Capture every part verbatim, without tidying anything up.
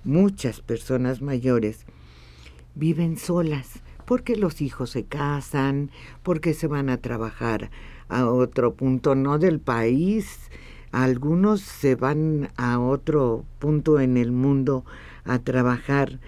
muchas personas mayores viven solas, porque los hijos se casan, porque se van a trabajar a otro punto, no del país, algunos se van a otro punto en el mundo a trabajar,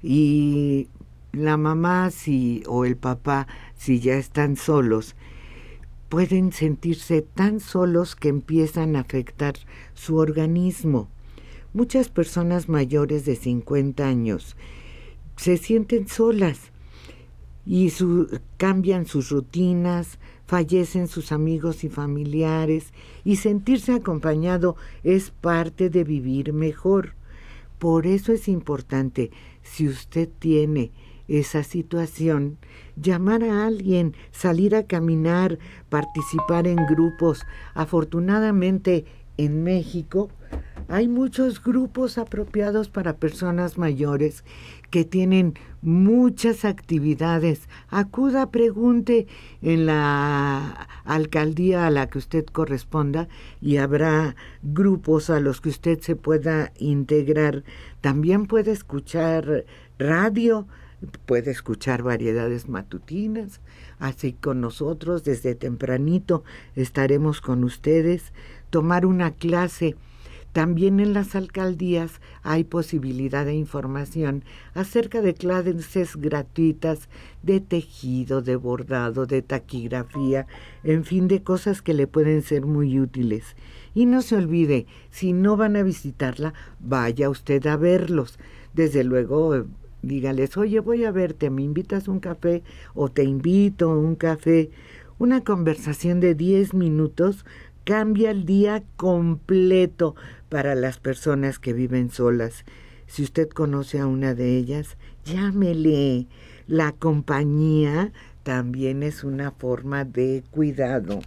y la mamá si, o el papá, si ya están solos, pueden sentirse tan solos que empiezan a afectar su organismo. Muchas personas mayores de cincuenta años se sienten solas y su, cambian sus rutinas, fallecen sus amigos y familiares, y sentirse acompañado es parte de vivir mejor. Por eso es importante, si usted tiene esa situación, llamar a alguien, salir a caminar, participar en grupos. Afortunadamente en México hay muchos grupos apropiados para personas mayores que tienen muchas actividades. Acuda, pregunte en la alcaldía a la que usted corresponda y habrá grupos a los que usted se pueda integrar. También puede escuchar radio, puede escuchar variedades matutinas, así con nosotros desde tempranito estaremos con ustedes, tomar una clase. También en las alcaldías hay posibilidad de información acerca de clases gratuitas de tejido, de bordado, de taquigrafía, en fin, de cosas que le pueden ser muy útiles. Y no se olvide, si no van a visitarla, vaya usted a verlos. Desde luego, dígales, oye, voy a verte, ¿me invitas un café? O te invito a un café. Una conversación de diez minutos cambia el día completo para las personas que viven solas. Si usted conoce a una de ellas, llámele. La compañía también es una forma de cuidado.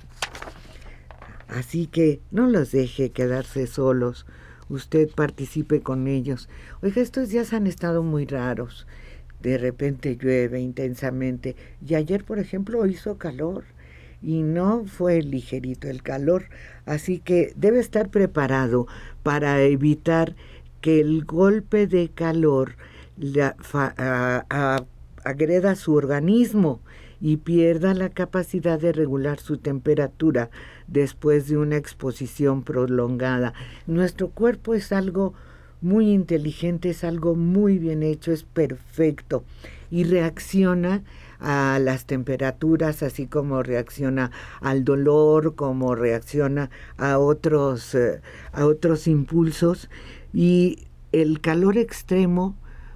Así que no los deje quedarse solos. Usted participe con ellos. Oiga, estos días han estado muy raros. De repente llueve intensamente. Y ayer, por ejemplo, hizo calor. Y no fue ligerito el calor, así que debe estar preparado para evitar que el golpe de calor la, fa, a, a, agreda su organismo y pierda la capacidad de regular su temperatura después de una exposición prolongada. Nuestro cuerpo es algo muy inteligente, es algo muy bien hecho, es perfecto y reacciona a las temperaturas, así como reacciona al dolor, como reacciona a otros, eh, a otros impulsos. Y el calor extremo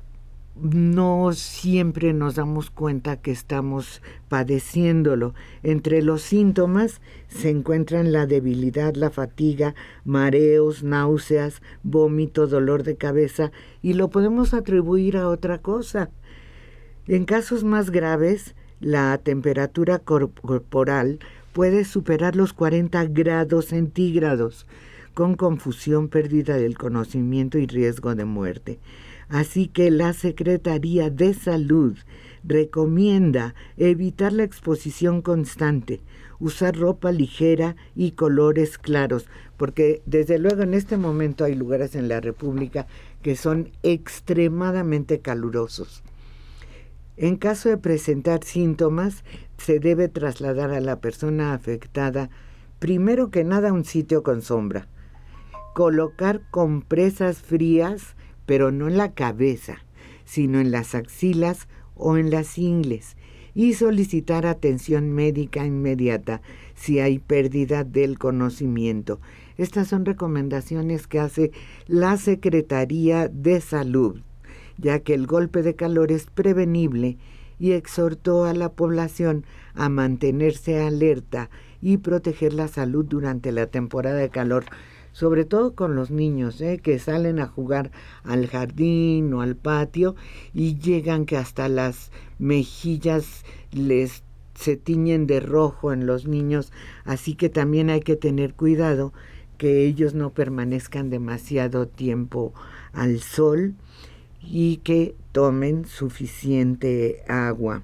no siempre nos damos cuenta que estamos padeciéndolo. Entre los síntomas se encuentran la debilidad, la fatiga, mareos, náuseas, vómito, dolor de cabeza, y lo podemos atribuir a otra cosa. En casos más graves, la temperatura corporal puede superar los cuarenta grados centígrados, con confusión, pérdida del conocimiento y riesgo de muerte. Así que la Secretaría de Salud recomienda evitar la exposición constante, usar ropa ligera y colores claros, porque desde luego en este momento hay lugares en la República que son extremadamente calurosos. En caso de presentar síntomas, se debe trasladar a la persona afectada, primero que nada, a un sitio con sombra. Colocar compresas frías, pero no en la cabeza, sino en las axilas o en las ingles, y solicitar atención médica inmediata si hay pérdida del conocimiento. Estas son recomendaciones que hace la Secretaría de Salud, ya que el golpe de calor es prevenible, y exhortó a la población a mantenerse alerta y proteger la salud durante la temporada de calor, sobre todo con los niños, ¿eh? que salen a jugar al jardín o al patio y llegan que hasta las mejillas les se tiñen de rojo en los niños, así que también hay que tener cuidado que ellos no permanezcan demasiado tiempo al sol y que tomen suficiente agua.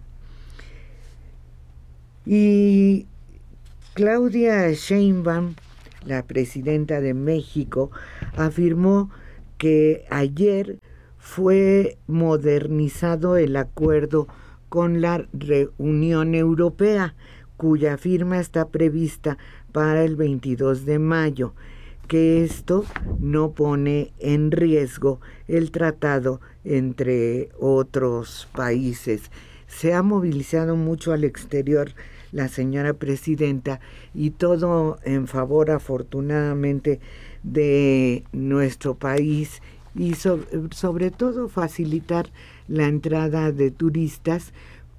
Y Claudia Sheinbaum, la presidenta de México, afirmó que ayer fue modernizado el acuerdo con la Unión Europea, cuya firma está prevista para el veintidós de mayo, que esto no pone en riesgo el tratado entre otros países. Se ha movilizado mucho al exterior la señora presidenta y todo en favor, afortunadamente, de nuestro país y so- sobre todo facilitar la entrada de turistas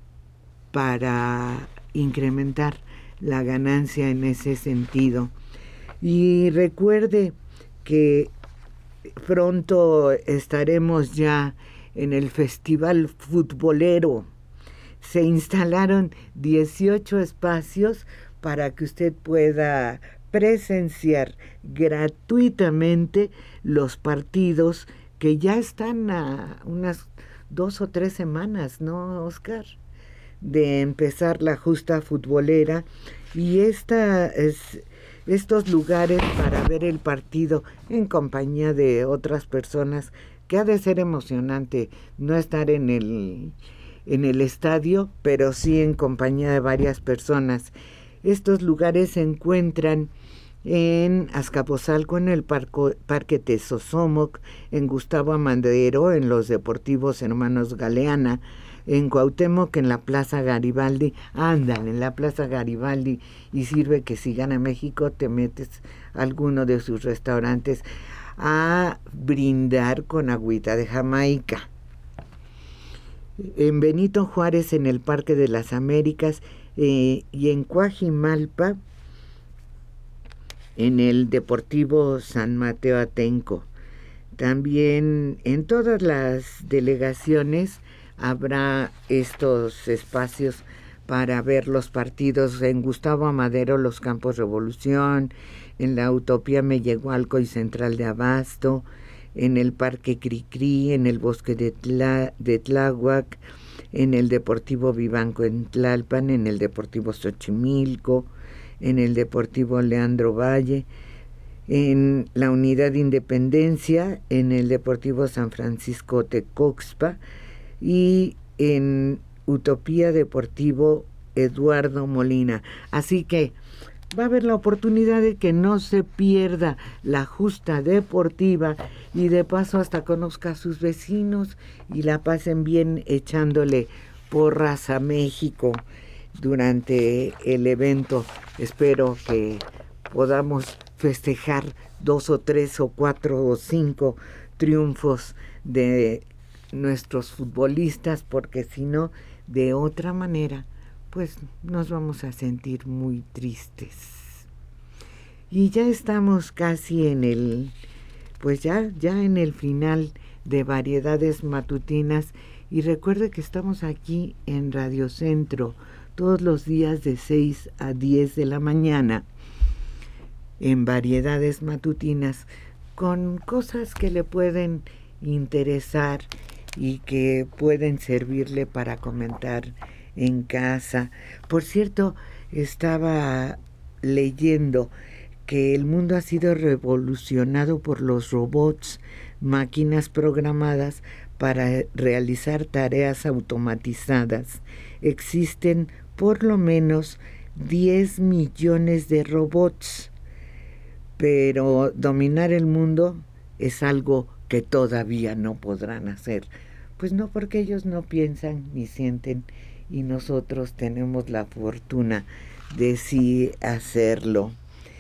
para incrementar la ganancia en ese sentido. Y recuerde que pronto estaremos ya en el Festival Futbolero. Se instalaron dieciocho espacios para que usted pueda presenciar gratuitamente los partidos que ya están a unas dos o tres semanas, ¿no, Oscar?, de empezar la justa futbolera. Y esta es, estos lugares para ver el partido en compañía de otras personas, que ha de ser emocionante no estar en el, en el estadio, pero sí en compañía de varias personas. Estos lugares se encuentran en Azcapotzalco, en el Parco, Parque Tezosomoc, en Gustavo Amadero, en los Deportivos Hermanos Galeana, en Cuauhtémoc, en la Plaza Garibaldi. Ándale, en la Plaza Garibaldi, y sirve que si gana México te metes a alguno de sus restaurantes a brindar con agüita de Jamaica. En Benito Juárez, en el Parque de las Américas, eh, y en Coajimalpa, en el Deportivo San Mateo Atenco. También en todas las delegaciones habrá estos espacios para ver los partidos. En Gustavo Amadero, los Campos Revolución, en la Utopía Mellehualco y Central de Abasto, en el Parque Cricrí, en el Bosque de, Tla, de Tláhuac, en el Deportivo Vivanco en Tlalpan, en el Deportivo Xochimilco, en el Deportivo Leandro Valle, en la Unidad de Independencia, en el Deportivo San Francisco Tecoxpa y en Utopía Deportivo Eduardo Molina. Así que va a haber la oportunidad de que no se pierda la justa deportiva y de paso hasta conozca a sus vecinos y la pasen bien echándole porras a México durante el evento. Espero que podamos festejar dos o tres o cuatro o cinco triunfos de nuestros futbolistas, porque si no, de otra manera, pues nos vamos a sentir muy tristes. Y ya estamos casi en el, pues ya, ya en el final de Variedades Matutinas, y recuerde que estamos aquí en Radio Centro todos los días de seis a diez de la mañana en Variedades Matutinas, con cosas que le pueden interesar y que pueden servirle para comentar en casa. Por cierto, estaba leyendo que el mundo ha sido revolucionado por los robots, máquinas programadas para realizar tareas automatizadas. Existen por lo menos diez millones de robots, pero dominar el mundo es algo que todavía no podrán hacer. Pues no, porque ellos no piensan ni sienten, y nosotros tenemos la fortuna de sí hacerlo.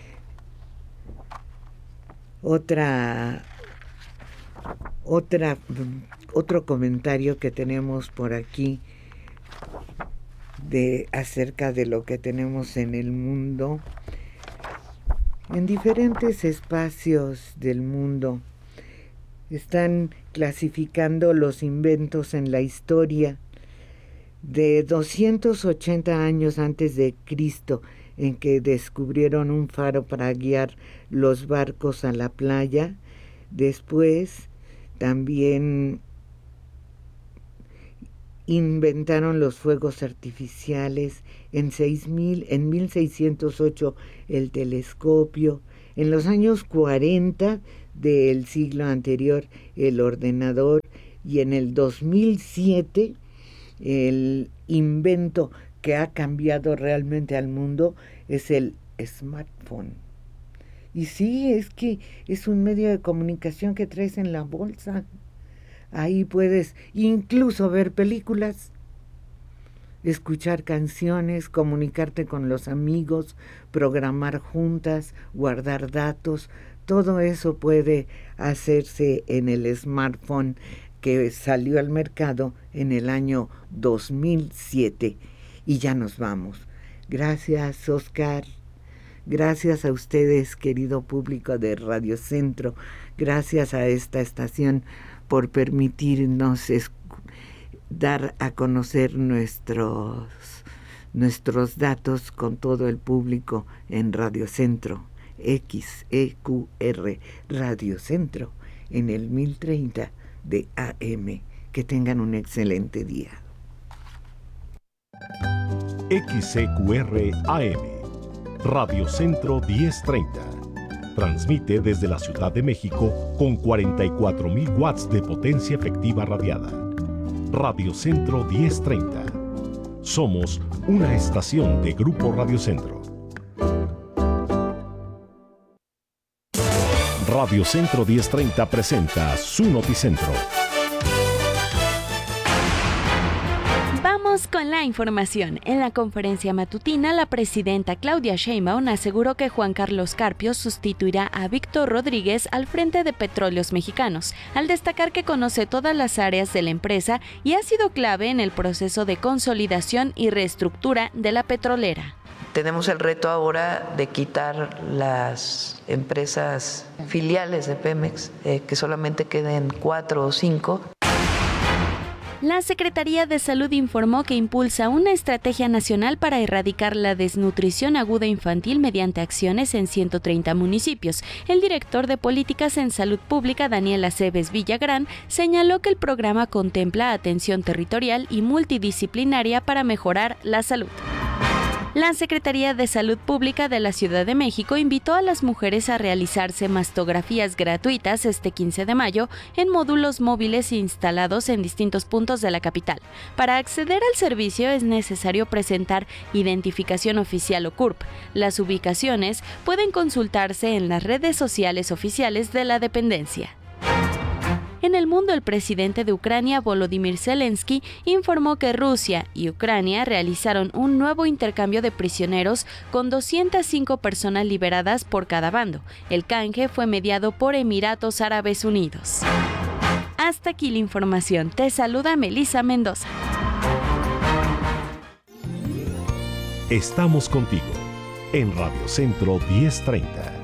Otra, otra, otro comentario que tenemos por aquí de acerca de lo que tenemos en el mundo. En diferentes espacios del mundo están clasificando los inventos en la historia. De doscientos ochenta años antes de Cristo, en que descubrieron un faro para guiar los barcos a la playa. Después también inventaron los fuegos artificiales. En, seis mil, en mil seiscientos ocho el telescopio. En los años cuarenta del siglo anterior el ordenador. Y en el dos mil siete, el invento que ha cambiado realmente al mundo es el smartphone. Y sí, es que es un medio de comunicación que traes en la bolsa. Ahí puedes incluso ver películas, escuchar canciones, comunicarte con los amigos, programar juntas, guardar datos. Todo eso puede hacerse en el smartphone que salió al mercado en el año dos mil siete. Y ya nos vamos. Gracias, Oscar. Gracias a ustedes, querido público de Radio Centro. Gracias a esta estación por permitirnos escuchar, dar a conocer nuestros, nuestros datos con todo el público en Radio Centro, X E Q R Radio Centro, en el mil treinta de A M. Que tengan un excelente día. X E Q R A M, Radio Centro diez treinta. Transmite desde la Ciudad de México con cuarenta y cuatro mil watts de potencia efectiva radiada. Radio Centro diez treinta. Somos una estación de Grupo Radio Centro. Radio Centro diez treinta presenta su Noticentro. Vamos con la información. En la conferencia matutina, la presidenta Claudia Sheinbaum aseguró que Juan Carlos Carpio sustituirá a Víctor Rodríguez al frente de Petróleos Mexicanos, al destacar que conoce todas las áreas de la empresa y ha sido clave en el proceso de consolidación y reestructura de la petrolera. Tenemos el reto ahora de quitar las empresas filiales de Pemex, eh, que solamente queden cuatro o cinco. La Secretaría de Salud informó que impulsa una estrategia nacional para erradicar la desnutrición aguda infantil mediante acciones en ciento treinta municipios. El director de Políticas en Salud Pública, Daniel Aceves Villagrán, señaló que el programa contempla atención territorial y multidisciplinaria para mejorar la salud. La Secretaría de Salud Pública de la Ciudad de México invitó a las mujeres a realizarse mastografías gratuitas este quince de mayo en módulos móviles instalados en distintos puntos de la capital. Para acceder al servicio es necesario presentar identificación oficial o C U R P. Las ubicaciones pueden consultarse en las redes sociales oficiales de la dependencia. En el mundo, el presidente de Ucrania, Volodymyr Zelensky, informó que Rusia y Ucrania realizaron un nuevo intercambio de prisioneros con doscientas cinco personas liberadas por cada bando. El canje fue mediado por Emiratos Árabes Unidos. Hasta aquí la información. Te saluda Melissa Mendoza. Estamos contigo en Radio Centro diez treinta.